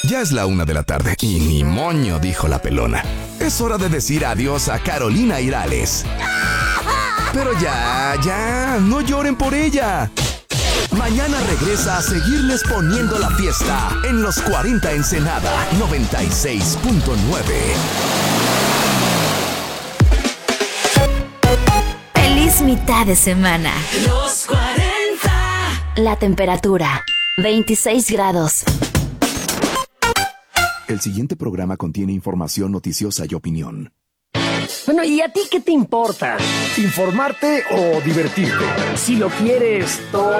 Ya es la 1 de la tarde y ni moño, dijo la pelona. Es hora de decir adiós a Carolina Irales. Pero ya, no lloren por ella. Mañana regresa a seguirles poniendo la fiesta en los 40 Ensenada 96.9. Feliz mitad de semana. Los 40. La temperatura, 26 grados. El siguiente programa contiene información noticiosa y opinión. Bueno, ¿y a ti qué te importa? ¿Informarte o divertirte? Si lo quieres todo.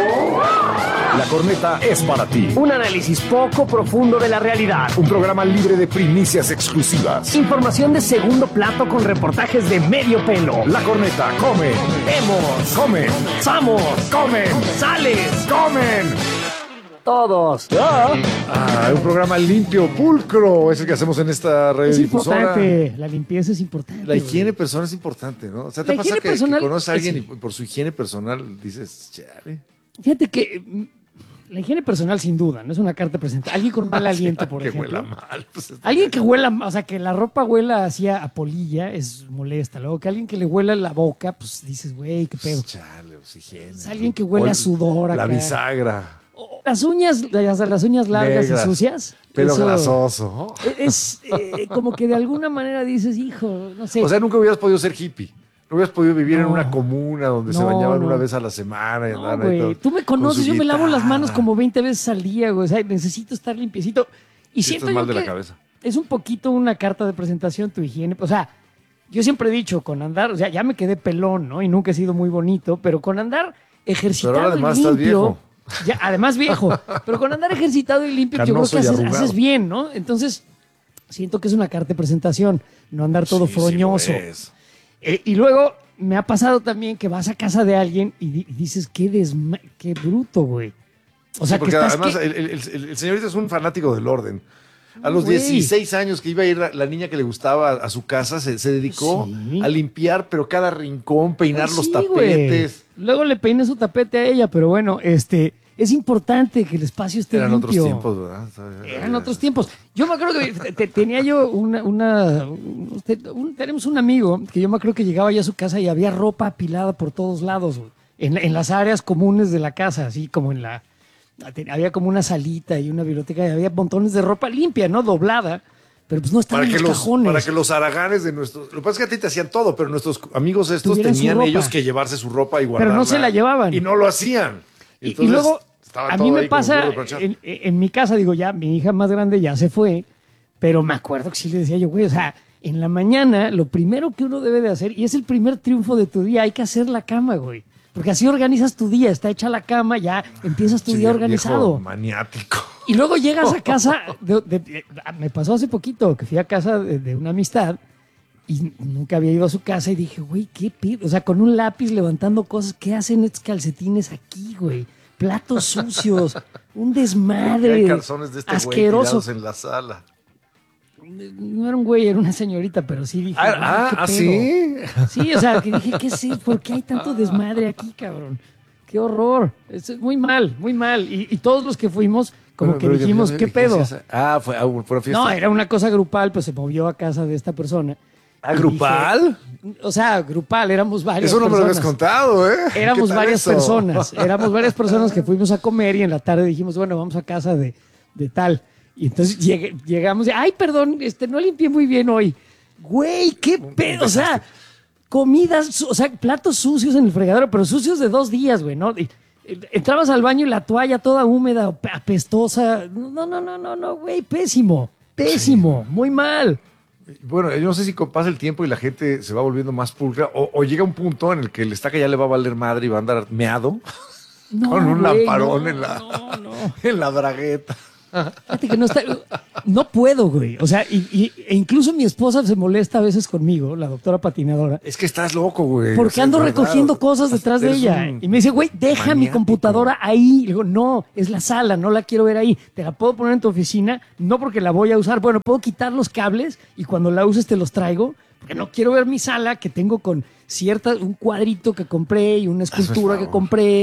La Corneta es para ti. Un análisis poco profundo de la realidad. Un programa libre de primicias exclusivas. Información de segundo plato con reportajes de medio pelo. La Corneta come. Vemos. Comen. Somos. Comen. Sales. Comen. Todos. Un programa limpio, pulcro. Es el que hacemos en esta Es radiodifusora. importante. La limpieza es importante. La higiene personal es importante, ¿no? O sea, ¿te La pasa higiene que personal, conoces a alguien sí. y por su higiene personal dices, chale? Fíjate que la higiene personal, sin duda, no es una carta presente. Alguien con mal aliento, por que ejemplo. huela mal. Pues, Alguien que huela, o sea, que la ropa huela hacia a polilla es molesta. Luego que alguien que le huela la boca, pues dices, güey, qué pedo. chale, pues, higiene. Es alguien que huele a sudor. La acá. bisagra. Las uñas largas Negras. y sucias. Pelo eso grasoso. Es como que de alguna manera dices, hijo, no sé. O sea, nunca hubieras podido ser hippie. No hubieras podido vivir en No. una comuna donde se No, bañaban no. una vez a la semana. Y No, andaban ahí güey, todo tú me con conoces, su yo me lavo las manos guitarra. como 20 veces al día, güey. O sea, necesito estar limpiecito. Y Sí, siento estás mal yo de la que cabeza. es un poquito una carta de presentación tu higiene. O sea, yo siempre he dicho, con andar, o sea, ya me quedé pelón, ¿no? Y nunca he sido muy bonito, pero con andar ejercitado Pero ahora además y estás limpio. viejo. Ya, además viejo. Pero con andar ejercitado y limpio, yo creo Canoso que y haces, arrugado. haces bien, ¿no? Entonces, siento que es una carta de presentación, no andar todo Sí, sí lo froñoso. es. Y luego me ha pasado también que vas a casa de alguien y dices, qué bruto, güey. O sea, Sí, porque que estás... además que- el señorito es un fanático del orden. A los Güey. 16 años que iba a ir la niña que le gustaba a su casa, se dedicó Sí. a limpiar, pero cada rincón, peinar Pues los sí, tapetes. güey. Luego le peiné su tapete a ella, pero bueno, es importante que el espacio esté Eran limpio. otros tiempos, ¿verdad? Eran otros tiempos. Yo me acuerdo que tenía yo tenemos un amigo que yo me acuerdo que llegaba ya a su casa y había ropa apilada por todos lados, güey. En las áreas comunes de la casa, así como había como una salita y una biblioteca y había montones de ropa limpia, ¿no? Doblada, pero pues no estaban Para en que, los cajones. para que los haraganes de nuestros... Lo que pasa es que a ti te hacían todo, pero nuestros amigos estos Tuvieran su tenían ropa. ellos que llevarse su ropa y guardarla. Pero no se la llevaban. Y no lo hacían. Y Entonces, luego, estaba a todo mí me ahí como pasa, burro de planchar. en mi casa, digo, ya, mi hija más grande ya se fue, pero me acuerdo que sí le decía yo, güey, o sea, en la mañana, lo primero que uno debe de hacer, y es el primer triunfo de tu día, hay que hacer la cama, güey. Porque así organizas tu día, está hecha la cama, ya empiezas tu Sí, día viejo organizado. maniático. Y luego llegas a casa, me pasó hace poquito que fui a casa de una amistad y nunca había ido a su casa y dije, güey, ¿qué pido? O sea, con un lápiz levantando cosas, ¿qué hacen estos calcetines aquí, güey? Platos sucios, un Hay desmadre calzones de este güey asqueroso. tirados en la sala. No era un güey, era una señorita, pero sí dije, "Güey, ¿qué pedo?". ¿sí? Sí, o sea, que dije, ¿qué sé? ¿Por qué hay tanto desmadre aquí, cabrón? ¡Qué horror! Es muy mal, muy mal. Y todos los que fuimos, como Bueno, que pero dijimos, ¿qué pedo? Fue una fiesta. No, era una cosa grupal, pues se movió a casa de esta persona. ¿Ah, Y grupal? dije, o sea, grupal, éramos varias Eso no me lo habías personas. contado, ¿eh? Éramos ¿Qué tal varias eso? personas, éramos varias personas que fuimos a comer y en la tarde dijimos, bueno, vamos a casa de tal. Y entonces llegamos y, ay, perdón, no limpié muy bien hoy. Güey, qué pedo, o sea, comidas, o sea, platos sucios en el fregadero, pero sucios de 2 días, güey, ¿no? Entrabas al baño y la toalla toda húmeda, apestosa. No, güey, pésimo, muy mal. Bueno, yo no sé si pasa el tiempo y la gente se va volviendo más pulcra o llega un punto en el que el estaca ya le va a valer madre y va a andar meado No, con un güey, lamparón no, en la, no. en la bragueta. Fíjate que no puedo, güey. O sea, e incluso mi esposa se molesta a veces conmigo, la doctora patinadora, Es que estás loco, güey. O porque sea, ando es verdad. recogiendo cosas detrás de Eres ella. un Y me dice, güey, deja mi maniático. computadora ahí. Le digo, no, es la sala, no la quiero ver ahí. Te la puedo poner en tu oficina, no porque la voy a usar. Bueno, puedo quitar los cables y cuando la uses te los traigo, porque no quiero ver mi sala que tengo con un cuadrito que compré y una escultura que favor. compré.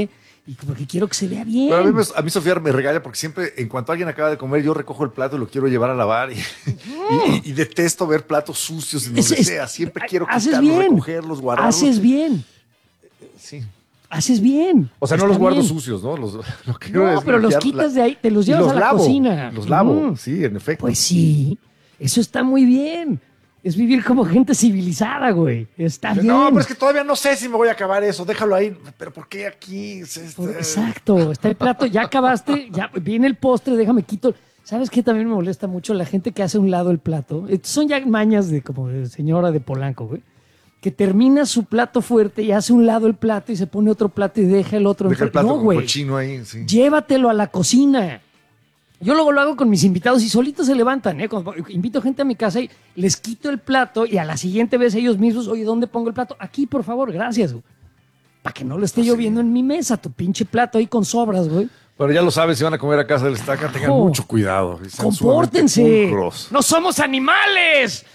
y porque quiero que se vea bien. Pero a mí Sofía me regaña porque siempre, en cuanto alguien acaba de comer, yo recojo el plato y lo quiero llevar a lavar. Y detesto ver platos sucios en donde sea. Siempre quiero quitarlos, recogerlos, guardarlos. Haces bien. Sí. Haces bien. O sea, no los guardo sucios, ¿no? Pero los quitas de ahí, te los llevas a la cocina. Los lavo, sí, en efecto. Pues sí, eso está muy bien. Es vivir como gente civilizada, güey. Está bien. No, pero es que todavía no sé si me voy a acabar eso. Déjalo ahí. ¿Pero por qué aquí? Exacto. Está el plato, ya acabaste, ya viene el postre, déjame quito. ¿Sabes qué también me molesta mucho? La gente que hace a un lado el plato. Son ya mañas como de señora de Polanco, güey. Que termina su plato fuerte y hace a un lado el plato y se pone otro plato y deja el otro. Deja el plato no, cochino ahí, sí. Llévatelo a la cocina. Yo luego lo hago con mis invitados y solitos se levantan, ¿eh? Cuando invito gente a mi casa y les quito el plato y a la siguiente vez ellos mismos, oye, ¿dónde pongo el plato? Aquí, por favor, gracias, güey. Para que no lo esté lloviendo en mi mesa, tu pinche plato ahí con sobras, güey. Pero ya lo sabes, si van a comer a casa del Estaca, tengan mucho cuidado. Compórtense. ¡No somos animales!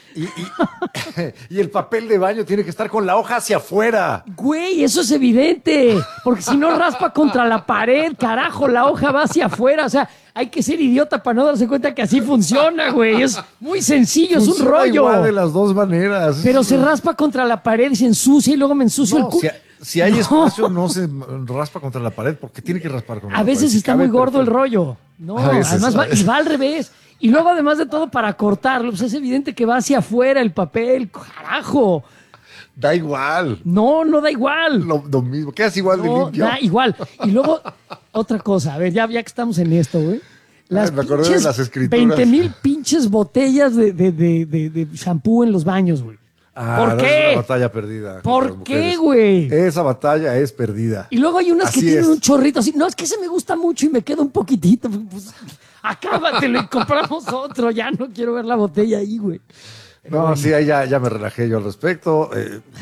Y el papel de baño tiene que estar con la hoja hacia afuera. Güey, eso es evidente. Porque si no raspa contra la pared, carajo, la hoja va hacia afuera. O sea, hay que ser idiota para no darse cuenta que así funciona, güey. Es muy sencillo, funciona, es un rollo. Igual de las dos maneras. Pero se raspa contra la pared y se ensucia y luego me ensucio el culo. Si hay espacio, no se raspa contra la pared porque tiene que raspar contra la pared. A veces está muy gordo el rollo. No, además va al revés. Y luego, además de todo, para cortarlo, pues es evidente que va hacia afuera el papel. ¡Carajo! Da igual. No da igual. Lo mismo. Quedas igual de limpio. Da igual. Y luego, otra cosa. A ver, ya que estamos en esto, güey. Me acordé de las escrituras. 20,000 pinches botellas de shampoo en los baños, güey. ¿Por qué? Es una batalla perdida. ¿Por qué, güey? Esa batalla es perdida. Y luego hay unas que tienen un chorrito así. No, es que ese me gusta mucho y me queda un poquitito. Pues, acábatelo y compramos otro. Ya no quiero ver la botella ahí, güey. No, sí, ahí ya me relajé yo al respecto.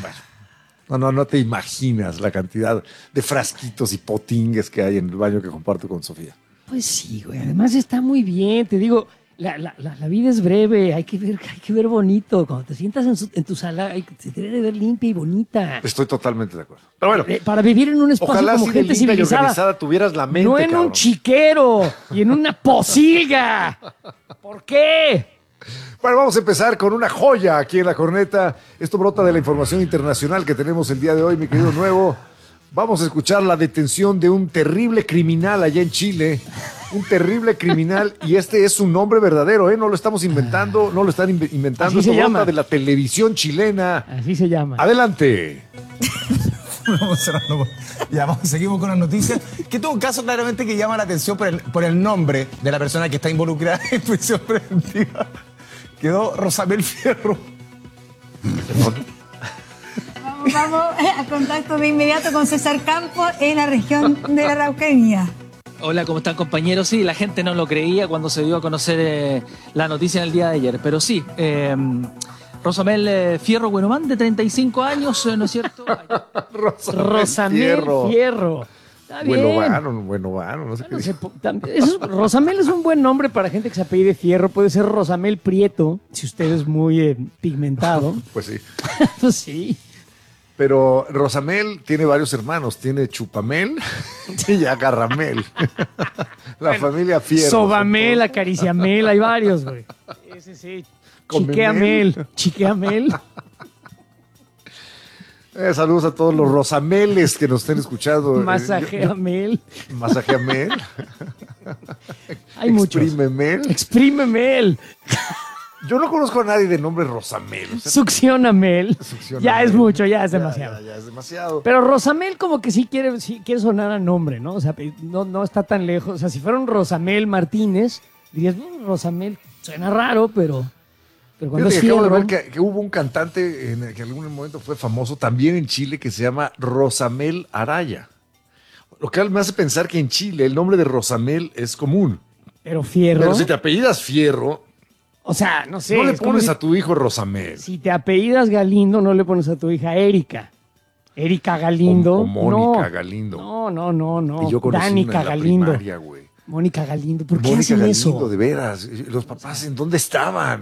Bueno, no te imaginas la cantidad de frasquitos y potingues que hay en el baño que comparto con Sofía. Pues sí, güey. Además está muy bien. Te digo, la vida es breve. Hay que ver bonito. Cuando te sientas en tu sala, se debe de ver limpia y bonita. Estoy totalmente de acuerdo. Pero bueno. Para vivir en un espacio ojalá como gente civilizada. Organizada tuvieras la mente, no en cabrón. Un chiquero y en una posilga. ¿Por qué? Bueno, vamos a empezar con una joya aquí en La Corneta. Esto brota de la información internacional que tenemos el día de hoy, mi querido Nuevo. Vamos a escuchar la detención de un terrible criminal allá en Chile. Un terrible criminal, y este es su nombre verdadero, ¿eh? No lo estamos inventando, no lo están inventando. Así se llama. Brota de la televisión chilena. Así se llama. Adelante. Vamos cerrando. Ya, seguimos con las noticias. Que tuvo un caso claramente que llama la atención por el nombre de la persona que está involucrada en prisión preventiva. Quedó Rosamel Fierro. Vamos a contacto de inmediato con César Campos en la región de la Araucanía. Hola, ¿cómo están, compañeros? Sí, la gente no lo creía cuando se dio a conocer la noticia en el día de ayer, pero sí, Rosamel Fierro Buenomán, de 35 años, ¿no es cierto? Rosamel Fierro. Está bien. Buenovano, no sé qué dice. Rosamel es un buen nombre para gente que se apellide Fierro. Puede ser Rosamel Prieto, si usted es muy pigmentado. Pues sí. Pues sí. Pero Rosamel tiene varios hermanos. Tiene Chupamel y Agarramel. La familia Fierro. Sobamel, Acariciamel, hay varios, güey. Ese sí. Chiqueamel. Saludos a todos los Rosameles que nos estén escuchando. Masajeamel. Masajeamel. Hay muchos. Exprímemel. Yo no conozco a nadie de nombre Rosamel. O sea, Succionamel. Ya es mucho, ya es demasiado. Ya es demasiado. Pero Rosamel como que sí quiere sonar a nombre, ¿no? O sea, no está tan lejos. O sea, si fuera un Rosamel Martínez, dirías, Rosamel suena raro, pero cuando es acabo de ver que hubo un cantante que en algún momento fue famoso también en Chile que se llama Rosamel Araya. Lo que me hace pensar que en Chile el nombre de Rosamel es común. Pero Fierro. Pero si te apellidas Fierro. O sea, no sé. No le pones a tu hijo Rosamel. Si te apellidas Galindo, no le pones a tu hija Erika. Erika Galindo. O Mónica Galindo. No. Y yo conocí Danica una en la Galindo. primaria, güey. Mónica Galindo. ¿Por qué Mónica hacen Galindo, eso? de veras. Los papás, ¿en dónde estaban?